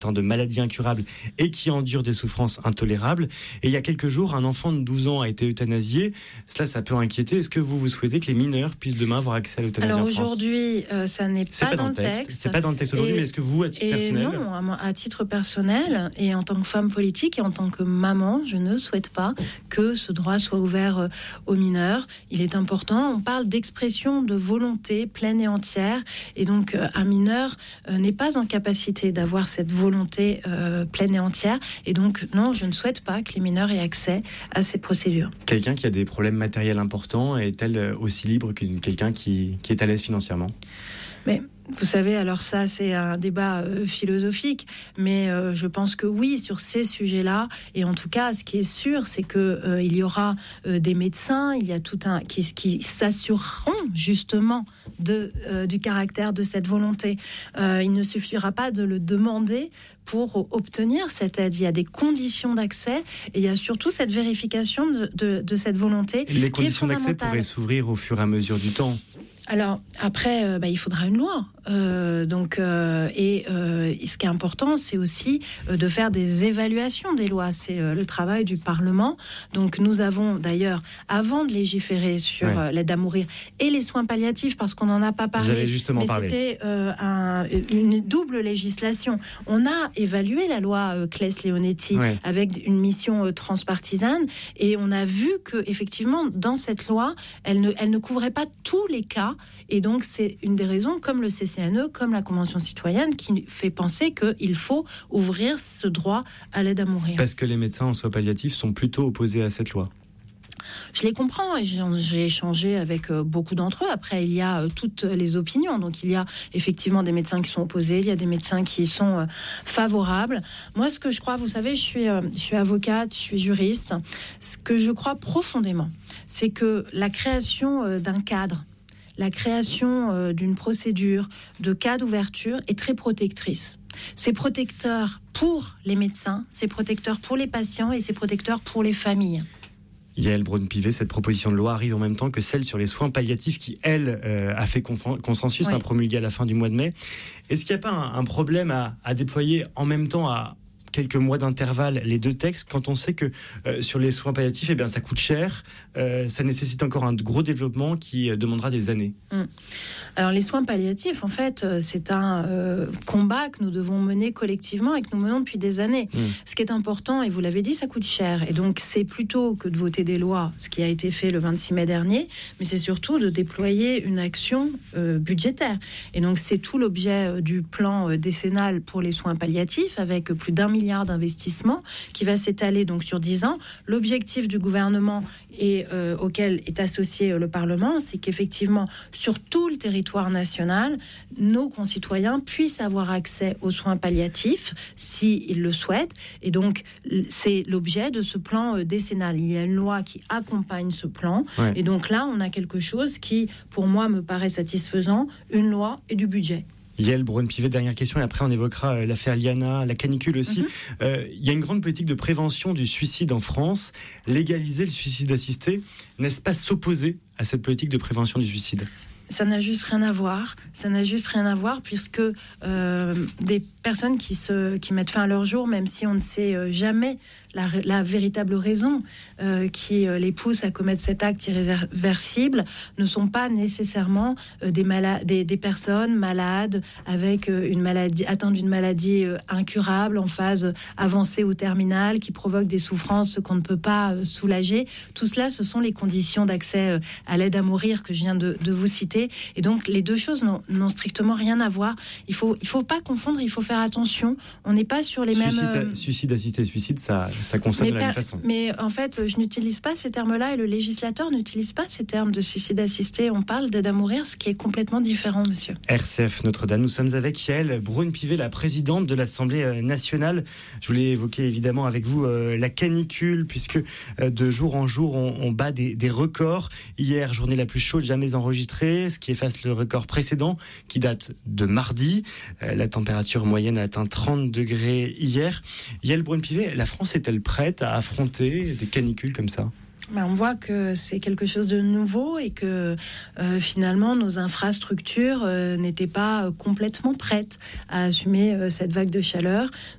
de maladies incurables et qui endurent des souffrances intolérables. Et il y a quelques jours, un enfant de 12 ans a été euthanasié. Cela, ça peut inquiéter. Est-ce que vous souhaitez que les mineurs puissent demain avoir accès à l'euthanasie en France ? Alors aujourd'hui, ça n'est pas dans le texte. C'est pas dans le texte aujourd'hui, mais est-ce que vous, à titre personnel ? Non, à titre personnel, et en tant que femme politique et en tant que maman, je ne souhaite pas que ce droit soit ouvert aux mineurs. Il est important, on parle d'expression de volonté pleine et entière, et donc un mineur n'est pas en capacité d'avoir cette volonté pleine et entière, et donc non, je ne souhaite pas que les mineurs aient accès à ces procédures. Quelqu'un qui a des problèmes matériels importants est-elle aussi libre que quelqu'un qui est à l'aise financièrement ? Mais vous savez, alors ça, c'est un débat philosophique, mais je pense que oui, sur ces sujets-là, et en tout cas, ce qui est sûr, c'est que il y aura des médecins, il y a tout un qui s'assureront justement du caractère de cette volonté. Il ne suffira pas de le demander pour obtenir cette aide. Il y a des conditions d'accès et il y a surtout cette vérification de cette volonté. Les conditions d'accès pourraient s'ouvrir au fur et à mesure du temps. Alors après, il faudra une loi. Ce qui est important, c'est aussi de faire des évaluations des lois. C'est le travail du Parlement. Donc nous avons d'ailleurs, avant de légiférer sur l'aide à mourir et les soins palliatifs, parce qu'on n'en a pas parlé, j'allais justement parler. C'était une double législation. On a évalué la loi Claes-Leonetti avec une mission transpartisane, et on a vu que effectivement dans cette loi, elle ne couvrait pas tous les cas. Et donc, c'est une des raisons, comme le CCNE, comme la Convention citoyenne, qui fait penser qu'il faut ouvrir ce droit à l'aide à mourir. Parce que les médecins en soins palliatifs sont plutôt opposés à cette loi. Je les comprends et j'ai échangé avec beaucoup d'entre eux. Après, il y a toutes les opinions. Donc, il y a effectivement des médecins qui sont opposés, il y a des médecins qui sont favorables. Moi, ce que je crois, vous savez, je suis avocate, je suis juriste. Ce que je crois profondément, c'est que la création d'un cadre, la création d'une procédure, de cas d'ouverture est très protectrice. C'est protecteur pour les médecins, c'est protecteur pour les patients et c'est protecteur pour les familles. Yaël Braun-Pivet, cette proposition de loi arrive en même temps que celle sur les soins palliatifs qui, elle, a fait consensus, promulguée à la fin du mois de mai. Est-ce qu'il n'y a pas un problème à déployer en même temps à quelques mois d'intervalle les deux textes, quand on sait que sur les soins palliatifs, ça coûte cher, ça nécessite encore un gros développement qui demandera des années. Alors les soins palliatifs, en fait, c'est un combat que nous devons mener collectivement et que nous menons depuis des années. Ce qui est important, et vous l'avez dit, ça coûte cher. Et donc c'est plutôt que de voter des lois, ce qui a été fait le 26 mai dernier, mais c'est surtout de déployer une action budgétaire. Et donc c'est tout l'objet du plan décennal pour les soins palliatifs, avec plus d'1 milliard d'investissements qui va s'étaler donc sur 10 ans. L'objectif du gouvernement et auquel est associé le Parlement, c'est qu'effectivement, sur tout le territoire national, nos concitoyens puissent avoir accès aux soins palliatifs s'ils le souhaitent. Et donc, c'est l'objet de ce plan décennal. Il y a une loi qui accompagne ce plan. Et donc là, on a quelque chose qui, pour moi, me paraît satisfaisant, une loi et du budget. Yaël Braun-Pivet, dernière question, et après on évoquera l'affaire Liana, la canicule aussi. Il y a une grande politique de prévention du suicide en France. Légaliser le suicide assisté, n'est-ce pas s'opposer à cette politique de prévention du suicide ? Ça n'a juste rien à voir. Ça n'a juste rien à voir puisque des personnes qui mettent fin à leur jour, même si on ne sait jamais la véritable raison qui les pousse à commettre cet acte irréversible, ne sont pas nécessairement des personnes malades avec une maladie, atteintes d'une maladie incurable, en phase avancée ou terminale, qui provoquent des souffrances qu'on ne peut pas soulager. Tout cela, ce sont les conditions d'accès à l'aide à mourir que je viens de vous citer. Et donc, les deux choses n'ont strictement rien à voir. Il faut pas confondre, il faut faire attention. On n'est pas sur les mêmes... Suicide assisté, suicide, ça concerne de la même façon. Mais en fait, je n'utilise pas ces termes-là et le législateur n'utilise pas ces termes de suicide assisté. On parle d'aide à mourir, ce qui est complètement différent, monsieur. RCF Notre-Dame, nous sommes avec Yaël Braun-Pivet, la présidente de l'Assemblée nationale. Je voulais évoquer évidemment avec vous la canicule, puisque de jour en jour, on bat des records. Hier, journée la plus chaude jamais enregistrée, ce qui efface le record précédent, qui date de mardi. La température moyenne a atteint 30 degrés hier. Yaël Braun-Pivet, la France est-elle prête à affronter des canicules comme ça ? On voit que c'est quelque chose de nouveau et que finalement nos infrastructures n'étaient pas complètement prêtes à assumer cette vague de chaleur.